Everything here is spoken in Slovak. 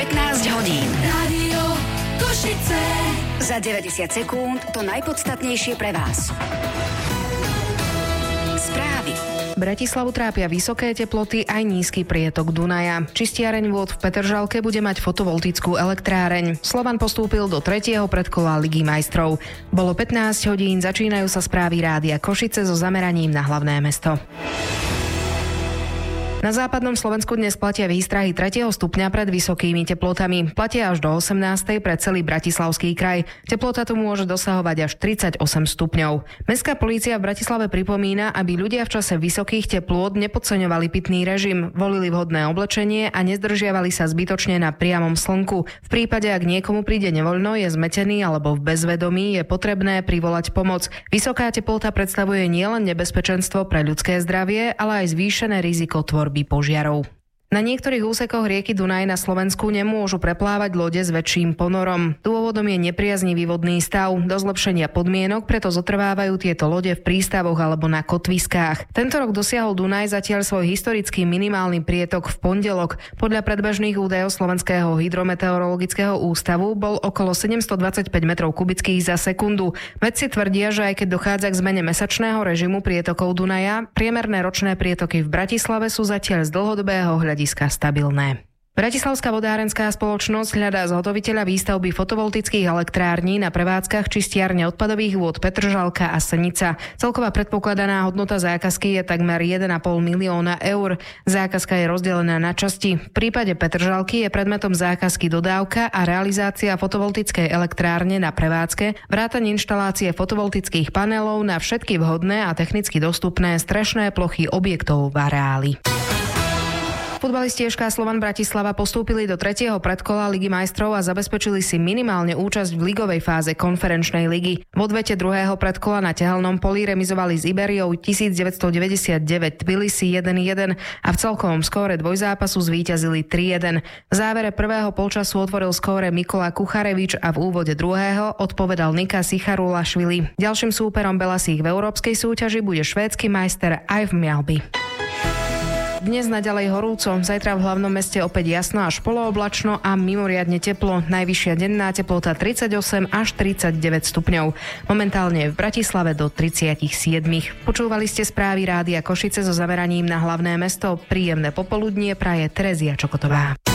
15 hodín. Rádio Košice. Za 90 sekúnd to najpodstatnejšie pre vás. Správy. Bratislavu trápia vysoké teploty aj nízky prietok Dunaja. Čistiareň vôd v Petržalke bude mať fotovoltickú elektráreň. Slovan postúpil do 3. predkola Ligy majstrov. Bolo 15 hodín, začínajú sa správy Rádia Košice so zameraním na hlavné mesto. Na západnom Slovensku dnes platia výstrahy 3. stupňa pred vysokými teplotami. Platia až do 18. pre celý Bratislavský kraj. Teplota tu môže dosahovať až 38 stupňov. Mestská polícia v Bratislave pripomína, aby ľudia v čase vysokých teplôt nepodceňovali pitný režim, volili vhodné oblečenie a nezdržiavali sa zbytočne na priamom slnku. V prípade, ak niekomu príde nevoľno, je zmetený alebo v bezvedomí, je potrebné privolať pomoc. Vysoká teplota predstavuje nielen nebezpečenstvo pre ľudské zdravie, ale aj zvýšené riziko tvorby požiarov. Na niektorých úsekoch rieky Dunaj na Slovensku nemôžu preplávať lode s väčším ponorom. Dôvodom je nepriaznivý vodný stav. Do zlepšenia podmienok preto zotrvávajú tieto lode v prístavoch alebo na kotviskách. Tento rok dosiahol Dunaj zatiaľ svoj historický minimálny prietok v pondelok. Podľa predbežných údajov Slovenského hydrometeorologického ústavu bol okolo 725 metrov kubických za sekundu. Vedci tvrdia, že aj keď dochádza k zmene mesačného režimu prietokov Dunaja, priemerné ročné prietoky v Bratislave sú zatiaľ z dlhodobého hľadiska stabilné. Bratislavská vodárenská spoločnosť hľadá zhotoviteľa výstavby fotovoltických elektrární na prevádzkach čistiarne odpadových vôd Petržalka a Senica. Celková predpokladaná hodnota zákazky je takmer 1,5 milióna eur. Zákazka je rozdelená na časti. V prípade Petržalky je predmetom zákazky dodávka a realizácia fotovoltickej elektrárne na prevádzke, vrátane inštalácie fotovoltických panelov na všetky vhodné a technicky dostupné strešné plochy objektov v areáli. Futbalisti ŠK Slovan Bratislava postúpili do 3. predkola Ligy majstrov a zabezpečili si minimálne účasť v ligovej fáze konferenčnej ligy. V odvete 2. predkola na Tehelnom poli remizovali s Iberiou 1999 Tbilisi 1-1 a v celkovom skóre dvojzápasu zvíťazili 3-1. V závere prvého polčasu otvoril skóre Mikola Kucharevič a v úvode druhého odpovedal Nika Sicharulašvili. Ďalším súperom belasých v európskej súťaži bude švédsky majster Ive Mjalby. Dnes naďalej horúco, zajtra v hlavnom meste opäť jasno až polooblačno a mimoriadne teplo. Najvyššia denná teplota 38 až 39 stupňov. Momentálne je v Bratislave do 37. Počúvali ste správy Rádia Košice so zameraním na hlavné mesto. Príjemné popoludnie praje Terezia Čokotová.